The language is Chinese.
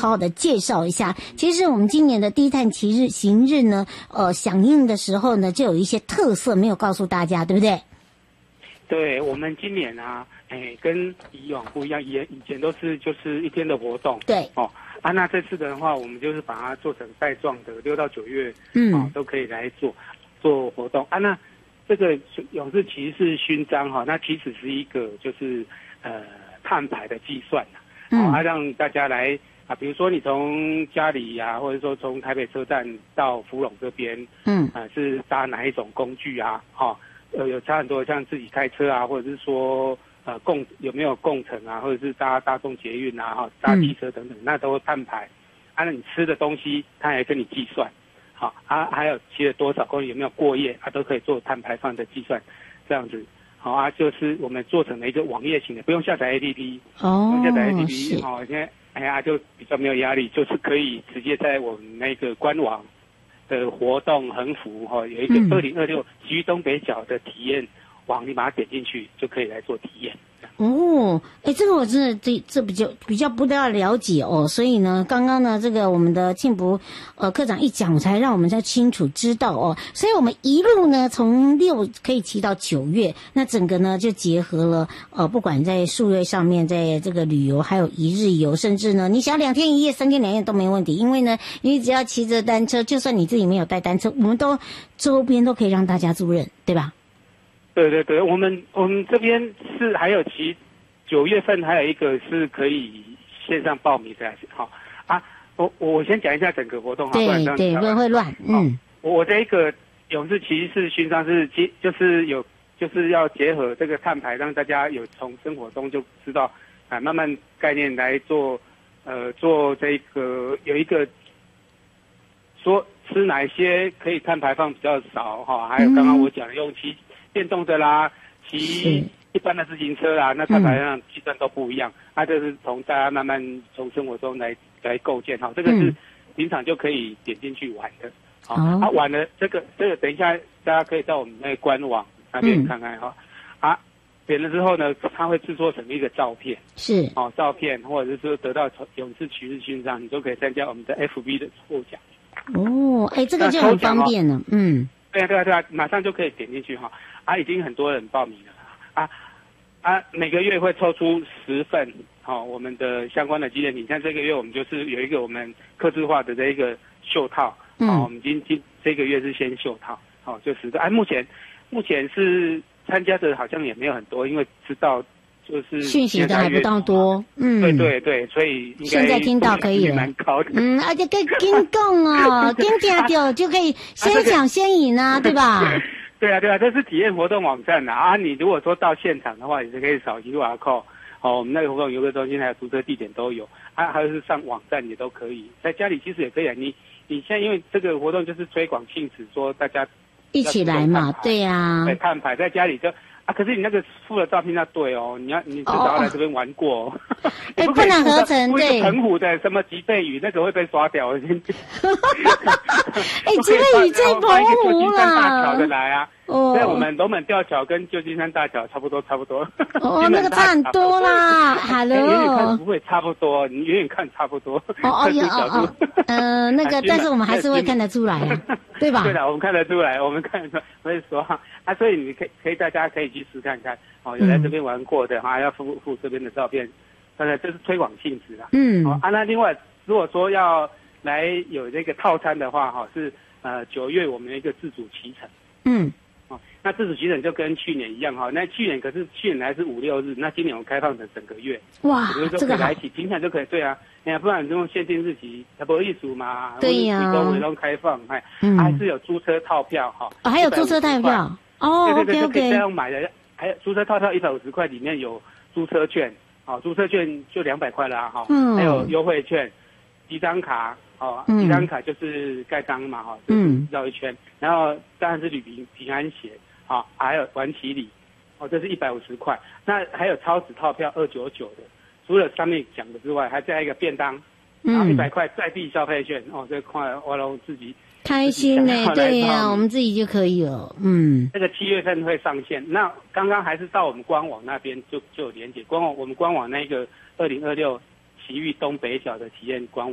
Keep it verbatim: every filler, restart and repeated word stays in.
好好的介绍一下。其实我们今年的低碳骑日行日呢，呃，响应的时候呢，就有一些特色没有告诉大家，对不对？ 对，我们今年啊，哎，跟以往不一样，以以前都是就是一天的活动， 对， 哦，啊，那这次的话，我们就是把它做成带状的，六到九月， 嗯， 哦，都可以来做做活动啊。那这个勇士骑士勋章哈、哦，那其实是一个就是呃碳排的计算呐、啊， 嗯， 啊，让大家来啊，比如说你从家里呀、啊，或者说从台北车站到福隆这边， 嗯， 啊，是搭哪一种工具啊，哈、哦。呃，有差很多，像自己开车啊，或者是说呃共有没有共乘啊，或者是搭大众捷运啊，哈，搭汽车等等，那都碳排。啊，那你吃的东西，它也跟你计算，好，啊，还有骑了多少公里，有没有过夜，它、啊、都可以做碳排放的计算，这样子。好啊，就是我们做成了一个网页型的，不用下载 A P P， 哦， 不用下载 A P P， 好，现在哎呀就比较没有压力，就是可以直接在我们那个官网的活动横幅哈、哦，有一个二零二六骑东北角的体验网，你把它点进去就可以来做体验。 哦，哎，这个我真的这这比较比较不大了解哦，所以呢，刚刚呢，这个我们的庆福呃科长一讲，才让我们才清楚知道哦，所以我们一路呢从六可以骑到九月，那整个呢就结合了呃，不管在数位上面，在这个旅游，还有一日游，甚至呢，你想要两天一夜、三天两夜都没问题，因为呢，你只要骑着单车，就算你自己没有带单车，我们都周边都可以让大家租赁，对吧？ 对对对，我们我们这边是还有其九月份还有一个是可以线上报名的，好啊，我我先讲一下整个活动， 对对，不然会乱，嗯， 我这一个勇士骑士勋章是结就是有就是要结合这个碳排，让大家有从生活中就知道啊，慢慢概念来做呃做这个有一个说吃哪些可以碳排放比较少哈，还有刚刚我讲的用骑电动的啦，骑一般的自行车啦，那碳排放计算都不一样。它、嗯啊、就是从大家慢慢从生活中来来构建哈，这个是平常就可以点进去玩的。好、嗯，啊玩了这个这个等一下大家可以到我们那个官网那边看看哈、嗯。啊，点了之后呢，它会制作成一个照片， 是哦照片，或者是说得到勇士骑士勋章，你都可以参加我们的 F B 的抽奖。 哦，哎，这个就很方便了，嗯。 对啊对啊对啊，马上就可以点进去哈。啊，已经很多人报名了啊啊！每个月会抽出十份好、哦、我们的相关的纪念品，像这个月我们就是有一个我们客制化的这一个袖套，嗯，哦、我们今今这个月是先袖套，好、哦、就十个。啊，目前目前是参加的好像也没有很多，因为知道就是讯息的还不到多，嗯， 对对对，所以应该现在听到可以了， 蛮高的， 嗯，而且可以跟讲哦，跟加掉就可以先抢先赢啊，对吧？ 对啊，对啊，这是体验活动网站啊。啊，你如果说到现场的话，也是可以扫 Q R code。哦，我们那个活动游客中心还有租车地点都有，啊，还有是上网站也都可以，在家里其实也可以啊。你你现在因为这个活动就是推广性质，说大家一起来嘛，对呀、啊， 对，碳排在家里就啊，可是你那个附的照片要对哦，你要你至少要来这边玩过、哦。 哎、哦，不能合成对。 澎湖的什么吉贝屿那个会被刷掉，我先。 哎，吉贝屿在澎湖啦。 大桥的来啊。 哦。 在我们龙门吊桥跟旧金山大桥差不多，差不多。 哦，那个差很多啦。Hello。 远远看不会差不多，你远远看差不多。 哦哦哦哦。呃，那个，但是我们还是会看得出来啊，对吧？ 对的，我们看得出来，我们看得出来，所以说啊，所以你可以可以大家可以去试看看，哦，有来这边玩过的哈、嗯，要附附这边的照片，当然这是推广性质啦。 嗯。 哦啊，那另外如果说要来有这个套餐的话，哈，是呃九月我们的一个自主骑乘。 嗯。 哦，那自主骑乘就跟去年一样哈，那去年可是去年还是五六日，那今年我们开放成整个月。 哇， 比如说可以来一起，平常就可以对啊，哎呀，不然这种限定日期，它不会艺术嘛？ 对呀、啊。 都围拢开放，哎、 嗯， 还是有租车套票哈、 哦，还有租车套票。哦， 对对对， okay, 就可以 okay 这样买的。还有租车套票一百五十块，里面有租车券，好、哦，租车券就两百块啦，哈、哦。嗯。还有优惠券，几张卡，哦，几、嗯、张卡就是盖章嘛，哈、哦，嗯，绕一圈。然后当然是旅平平安险，好、哦，还有玩骑礼，哦，这是一百五十块。那还有超值套票二九九的，除了上面讲的之外，还加一个便当，然后一百块在地消费券，哦，这块我拢自己。 开心呢、欸，对呀、啊，我们自己就可以了。嗯， 这个七月份会上线。那刚刚还是到我们官网那边就就有连结，官网我们官网那个二零二六奇遇东北角的体验官网。